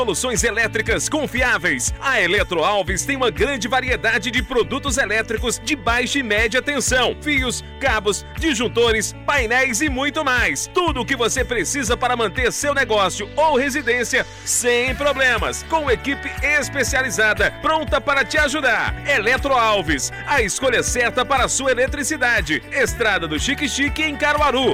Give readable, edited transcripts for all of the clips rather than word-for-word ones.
Soluções elétricas confiáveis. A Eletro Alves tem uma grande variedade de produtos elétricos de baixa e média tensão, fios, cabos, disjuntores, painéis e muito mais. Tudo o que você precisa para manter seu negócio ou residência sem problemas, com equipe especializada pronta para te ajudar. Eletro Alves, a escolha certa para a sua eletricidade. Estrada do Chique Chique em Caruaru,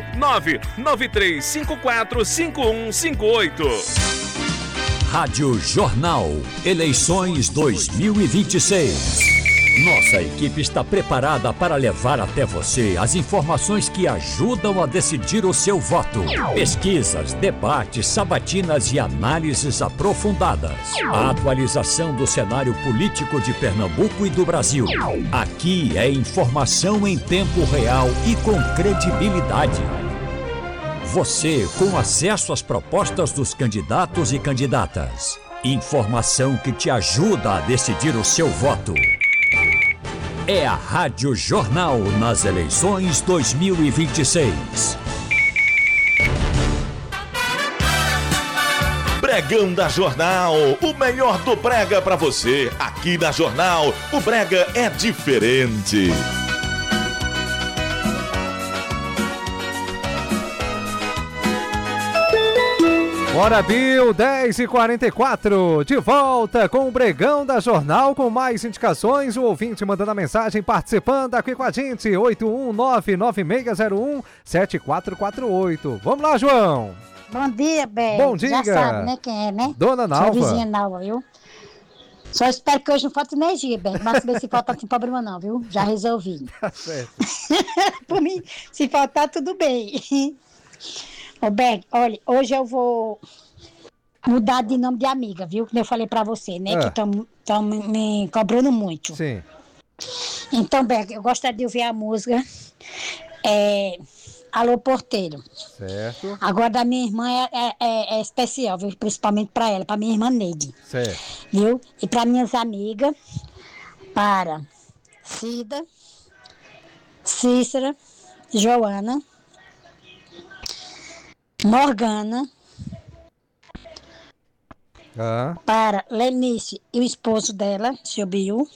993545158. Rádio Jornal, eleições 2026. Nossa equipe está preparada para levar até você as informações que ajudam a decidir o seu voto. Pesquisas, debates, sabatinas e análises aprofundadas. A atualização do cenário político de Pernambuco e do Brasil. Aqui é informação em tempo real e com credibilidade. Você com acesso às propostas dos candidatos e candidatas. Informação que te ajuda a decidir o seu voto. É a Rádio Jornal nas eleições 2026. Bregão da Jornal, o melhor do brega pra você. Aqui na Jornal, o brega é diferente. Bora, Bill, 10h44, de volta com o Bregão da Jornal, com mais indicações, o ouvinte mandando a mensagem, participando aqui com a gente, 81996017448. Vamos lá, João. Bom dia, Bé. Bom dia. Já sabe, né, quem é, né? Dona Nalva. Sua vizinha Nalva, viu? Só espero que hoje não falte energia, Bé. Mas se faltar, não tem problema não, viu? Já resolvi. Tá certo. Por mim, se faltar, tudo bem. Ô, Berg, olha, hoje eu vou mudar de nome de amiga, viu? Como eu falei pra você, né? Que estão me cobrando muito. Sim. Então, Berg, eu gostaria de ouvir a música Alô Porteiro. Certo. Agora, da minha irmã é especial, viu? Principalmente pra ela, pra minha irmã Neide. Certo. Viu? E pra minhas amigas, para Cida, Cícera, Joana, Morgana, para Lenice e o esposo dela, seu Bill,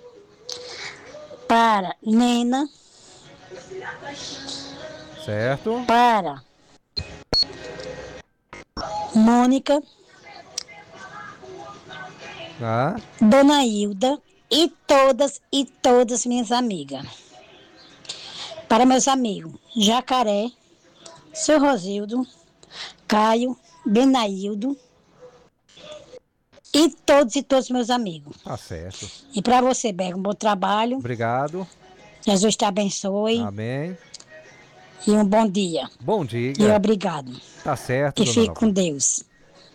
para Nena, certo, para Mônica, Dona Hilda e todas minhas amigas. Para meus amigos Jacaré, Seu Rosildo, Caio, Benaildo e todos meus amigos. Tá certo. E para você, Berg, um bom trabalho. Obrigado. Jesus te abençoe. Amém. E um bom dia. Bom dia. E obrigado. Tá certo, E dona fique Nalva. com Deus.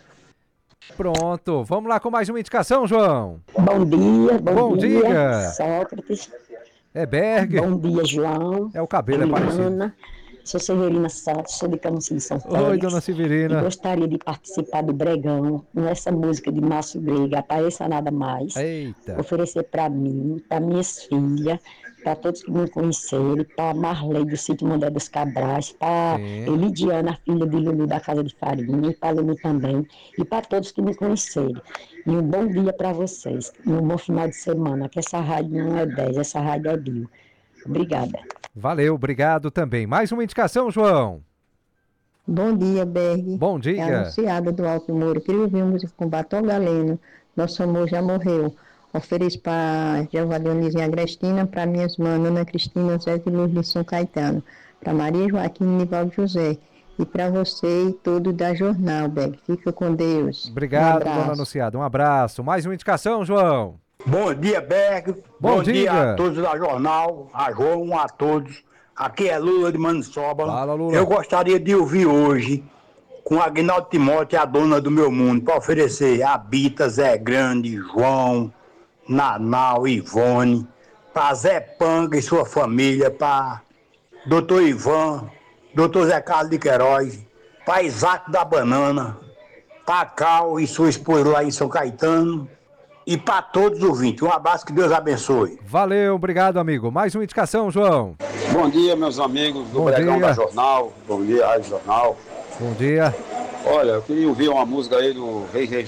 Pronto. Vamos lá com mais uma indicação, João. Bom dia, Bom dia. Sócrates. É Berg. Bom dia, João. É o cabelo, é parecido. Ana. Sou Severina Santos, sou de Camusim de São Félix. Oi, dona Severina. E gostaria de participar do Bregão, nessa música de Márcio Grega, Apareça Nada Mais. Eita. Oferecer para mim, para minhas filhas, para todos que me conhecerem, para Marley do Sítio Mondé dos Cabrais, para Elidiana, filha de Lulu da Casa de Farinha, e para Lulu também, e para todos que me conhecerem. E um bom dia para vocês, e um bom final de semana, que essa rádio não é 10, essa rádio é Bio. Obrigada. Valeu, obrigado também. Mais uma indicação, João. Bom dia, Berg. Bom dia. É a Anunciada do Alto Mouro. Queria ouvir música com Batom Galeno. Nosso amor já morreu. Ofereço para Jeová Dionísio e Agrestina, para minhas irmãs Ana Cristina, Zé de Luz de São Caetano, para Maria Joaquim e Nivaldo José. E para você e todo da Jornal, Berg. Fica com Deus. Obrigado, dona Anunciada. Um abraço. Mais uma indicação, João. Bom dia, Berg. Bom dia a todos da Jornal, a João, a todos. Aqui é Lula de Maniçoba. Fala, Lula. Eu gostaria de ouvir hoje com Aguinaldo Timóteo, a dona do meu mundo, para oferecer a Bita, Zé Grande, João, Nanau, Ivone, para Zé Panga e sua família, para Dr. Ivan, Dr. Zé Carlos de Queiroz, para Isaac da Banana, para Cal e sua esposa lá em São Caetano. E para todos os ouvintes, um abraço, que Deus abençoe. Valeu, obrigado, amigo. Mais uma indicação, João. Bom dia, meus amigos do Bregão da Jornal. Bom dia, Rádio Jornal. Bom dia. Olha, eu queria ouvir uma música aí do Rei